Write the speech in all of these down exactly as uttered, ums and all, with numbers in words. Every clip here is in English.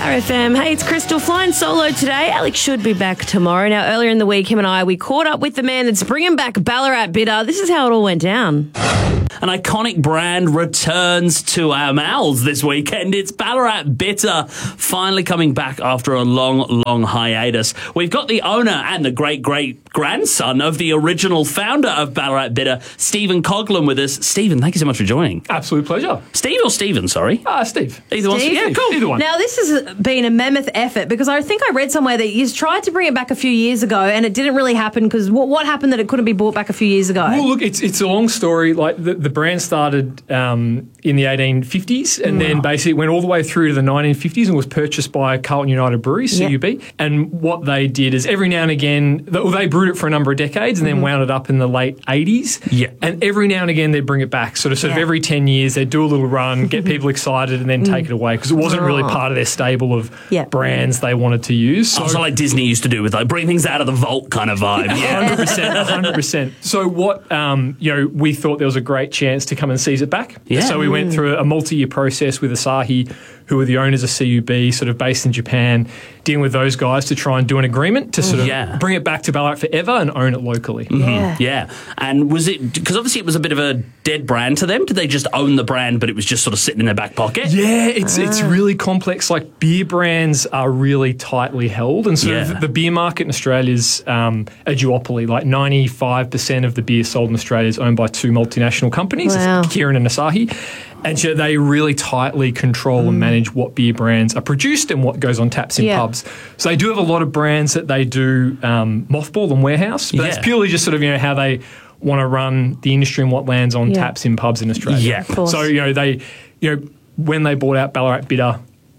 Star F M. Hey, it's Crystal flying solo today. Alex should be back tomorrow. Now, earlier in the week, him and I, we caught up with the man that's bringing back Ballarat Bitter. This is how it all went down. An iconic brand returns to our mouths this weekend. It's Ballarat Bitter, finally coming back after a long, long hiatus. We've got the owner and the great-great-grandson of the original founder of Ballarat Bitter, Stephen Coghlan, with us. Stephen, thank you so much for joining. Absolute pleasure. Steve or Stephen, sorry? Ah, uh, Steve. Either one. Yeah, cool. Either one. Now, this has been a mammoth effort because I think I read somewhere that you tried to bring it back a few years ago and it didn't really happen because what, what happened that it couldn't be brought back a few years ago? Well, look, it's it's a long story. Like the, the brand started um, in the eighteen fifties and wow. then basically went all the way through to the nineteen fifties and was purchased by Carlton United Breweries, C U B. Yep. And what they did is every now and again, well, they brewed it for a number of decades and mm-hmm. then wound it up in the late eighties. Yeah. And every now and again, they'd bring it back. Sort of, sort yeah. of every ten years, they'd do a little run, get people excited and then mm. take it away because it wasn't really part of their stable of yep. brands they wanted to use. So, also like Disney used to do with like bring things out of the vault kind of vibe. Yeah, one hundred percent, one hundred percent. So what, um, you know, we thought there was a great chance to come and seize it back. Yeah. So we went through a multi-year process with Asahi, who were the owners of C U B, sort of based in Japan, dealing with those guys to try and do an agreement to sort of yeah. bring it back to Ballarat forever and own it locally. Mm-hmm. Yeah. yeah. And was it, because obviously it was a bit of a dead brand to them, did they just own the brand but it was just sort of sitting in their back pocket? Yeah, it's ah. it's really complex. Like beer brands are really tightly held and sort yeah. of the beer market in Australia is um, a duopoly. Like ninety-five percent of the beer sold in Australia is owned by two multinational companies, wow. Kirin and Asahi. And so they really tightly control mm. and manage what beer brands are produced and what goes on taps in yeah. pubs. So they do have a lot of brands that they do um, mothball and warehouse, but yeah. it's purely just sort of, you know, how they want to run the industry and what lands on yeah. taps in pubs in Australia. Yeah, of course. So, you know, they, you know, when they bought out Ballarat Bitter,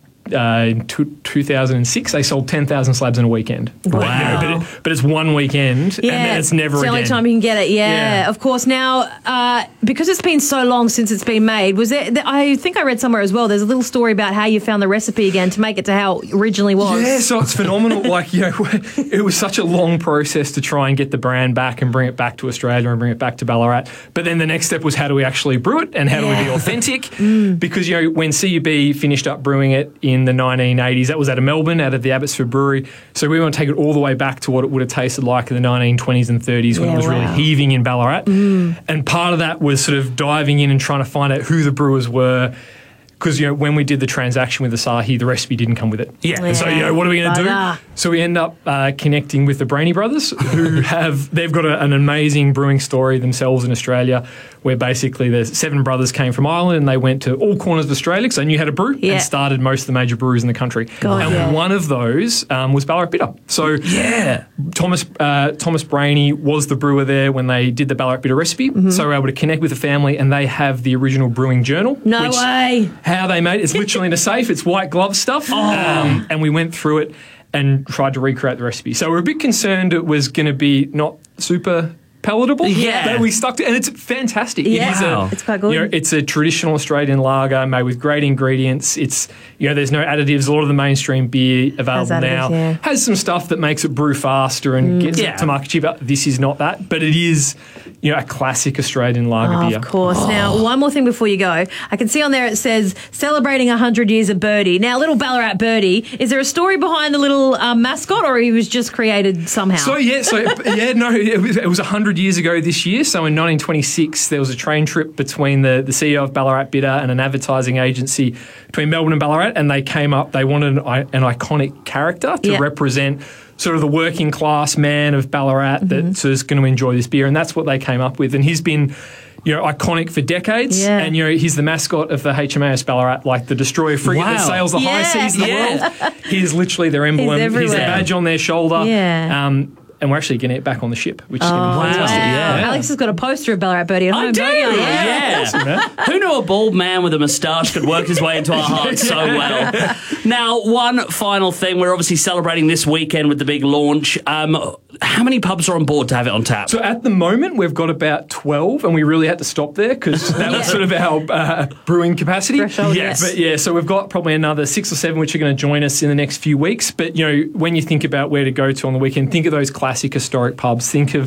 Uh, in two thousand six, they sold ten thousand slabs in a weekend. Wow. But, you know, but, it, but it's one weekend yeah, and then it's never it's the again. only time you can get it, yeah, yeah. of course. Now, uh, because it's been so long since it's been made, was there, I think I read somewhere as well, there's a little story about how you found the recipe again to make it to how it originally was. Yeah, so it's phenomenal. Like, you know, it was such a long process to try and get the brand back and bring it back to Australia and bring it back to Ballarat. But then the next step was how do we actually brew it and how yeah. do we be authentic? mm. Because, you know, when C U B finished up brewing it in the nineteen eighties, that was out of Melbourne, out of the Abbotsford Brewery. So we want to take it all the way back to what it would have tasted like in the nineteen twenties and thirties when yeah, it was wow. really heaving in Ballarat. Mm. And part of that was sort of diving in and trying to find out who the brewers were. Because, you know, when we did the transaction with Asahi, the recipe didn't come with it. Yeah. yeah. So, you know, what are we going to do? So we end up uh, connecting with the Brainy brothers, who have, they've got a, an amazing brewing story themselves in Australia, where basically the seven brothers came from Ireland and they went to all corners of Australia because they knew how to brew yeah. and started most of the major breweries in the country. God, and yeah. one of those um, was Ballarat Bitter. So yeah, Thomas uh, Thomas Brainy was the brewer there when they did the Ballarat Bitter recipe. Mm-hmm. So we were able to connect with the family and they have the original brewing journal. No which, way. How they made it. It's literally in a safe. It's white glove stuff. Oh. Um, and we went through it and tried to recreate the recipe. So we're a bit concerned it was going to be not super palatable. Yeah. But we stuck to it, and it's fantastic. Yeah, it is a, it's quite good. You know, it's a traditional Australian lager made with great ingredients. It's, you know, there's no additives. A lot of the mainstream beer available additives, now yeah. has some stuff that makes it brew faster and mm. gets yeah. it to market cheaper. This is not that, but it is, you know, a classic Australian lager oh, beer. Of course. Oh. Now, one more thing before you go. I can see on there it says celebrating one hundred years of Birdie. Now, little Ballarat Birdie, is there a story behind the little um, mascot, or he was just created somehow? So, yeah, so yeah, no, it was, it was one hundred years ago this year. So in nineteen twenty-six, there was a train trip between the, the C E O of Ballarat Bitter and an advertising agency between Melbourne and Ballarat, and they came up, they wanted an, an iconic character to yeah. represent sort of the working class man of Ballarat mm-hmm. that is going to enjoy this beer, and that's what they came up with. And he's been, you know, iconic for decades, yeah. and, you know, he's the mascot of the H M A S Ballarat, like the destroyer frigate wow. that sails the yeah. high seas of the yeah. world. He's literally their emblem. He's, he's the badge on their shoulder. Yeah. Um, and we're actually getting it back on the ship, which is oh, going to be fantastic. Wow. Yeah. Alex has got a poster of Ballarat Birdie at home. I do, yeah. yeah. yeah. Who knew a bald man with a moustache could work his way into our hearts so well? Now, one final thing. We're obviously celebrating this weekend with the big launch. Um, how many pubs are on board to have it on tap? So at the moment, we've got about twelve, and we really had to stop there because that yeah. was sort of our uh, brewing capacity. Threshold, yes. But yeah, so we've got probably another six or seven which are going to join us in the next few weeks. But, you know, when you think about where to go to on the weekend, think of those classic historic pubs. Think of,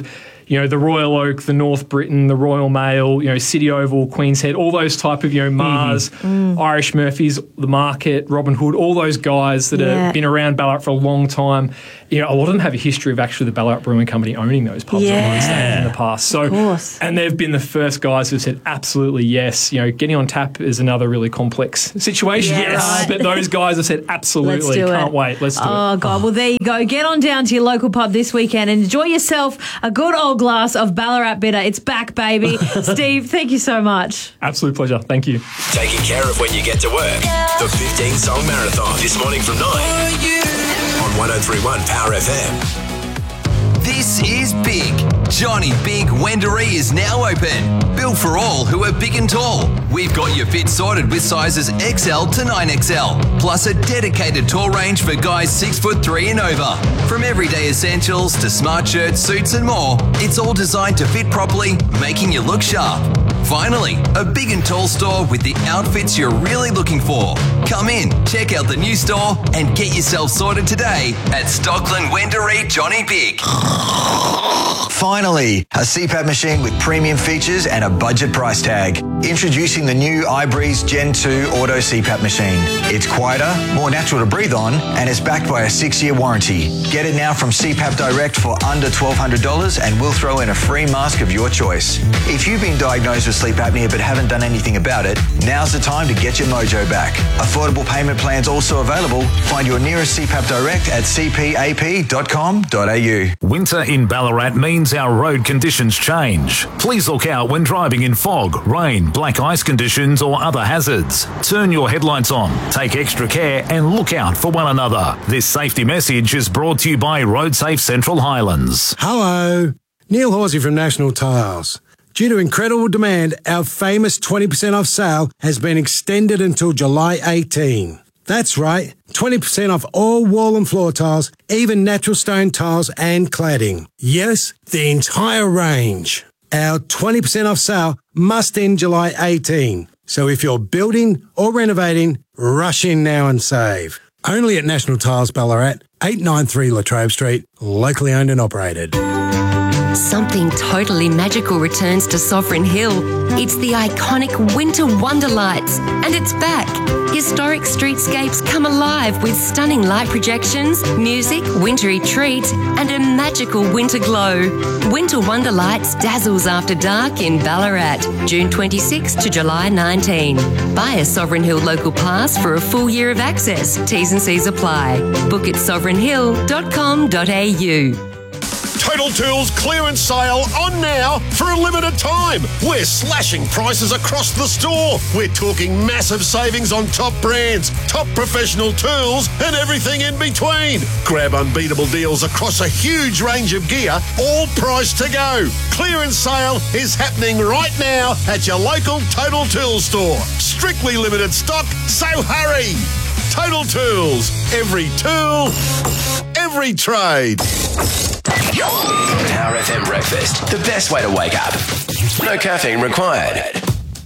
you know, the Royal Oak, the North Britain, the Royal Mail, you know, City Oval, Queen's Head, all those type of, you know, Mars, mm-hmm. Irish Murphys, the Market, Robin Hood, all those guys that yeah. have been around Ballarat for a long time. You know, a lot of them have a history of actually the Ballarat Brewing Company owning those pubs yeah. and wine stands in the past. So, of course. And they've been the first guys who said absolutely yes. You know, getting on tap is another really complex situation. Yeah, yes, right. but those guys have said absolutely can't it. wait. Let's do oh, it. Oh God! Well, there you go. Get on down to your local pub this weekend and enjoy yourself a good old glass of Ballarat Bitter. It's back, baby. Steve, thank you so much. Absolute pleasure. Thank you. Taking care of when you get to work. The fifteen song marathon this morning from nine on one oh three point one Power F M. This is big. Johnny Big Wendouree is now open. Built for all who are big and tall. We've got your fit sorted with sizes X L to nine X L. Plus a dedicated tall range for guys six foot three and over. From everyday essentials to smart shirts, suits and more, it's all designed to fit properly, making you look sharp. Finally, a big and tall store with the outfits you're really looking for. Come in, check out the new store and get yourself sorted today at Stockland Wendouree Johnny Big. Finally, a C PAP machine with premium features and a budget price tag. Introducing the new iBreeze Gen two Auto C PAP machine. It's quieter, more natural to breathe on, and is backed by a six-year warranty. Get it now from C PAP Direct for under twelve hundred dollars and we'll throw in a free mask of your choice. If you've been diagnosed with sleep apnea but haven't done anything about it, now's the time to get your mojo back. Affordable payment plans also available. Find your nearest C PAP Direct at c p a p dot com dot a u. Winter in Ballarat means our road conditions change. Please look out when driving in fog, rain, black ice conditions or other hazards. Turn your headlights on, take extra care and look out for one another. This safety message is brought to you by RoadSafe Central Highlands. Hello, Neil Horsey from National Tiles. Due to incredible demand, our famous twenty percent off sale has been extended until July eighteenth. That's right, twenty percent off all wall and floor tiles, even natural stone tiles and cladding. Yes, the entire range. Our twenty percent off sale must end July eighteenth. So if you're building or renovating, rush in now and save. Only at National Tiles Ballarat, eight ninety-three Latrobe Street, locally owned and operated. Something totally magical returns to Sovereign Hill. It's the iconic Winter Wonderlights, and it's back. Historic streetscapes come alive with stunning light projections, music, wintry treats, and a magical winter glow. Winter Wonderlights dazzles after dark in Ballarat, June twenty-sixth to July nineteenth. Buy a Sovereign Hill local pass for a full year of access. T's and C's apply. Book at sovereign hill dot com dot a u. Total Tools clearance sale on now for a limited time. We're slashing prices across the store. We're talking massive savings on top brands, top professional tools, and everything in between. Grab unbeatable deals across a huge range of gear, all priced to go. Clearance sale is happening right now at your local Total Tools store. Strictly limited stock, so hurry. Total Tools. Every tool, every trade. Power F M breakfast. The best way to wake up. No caffeine required.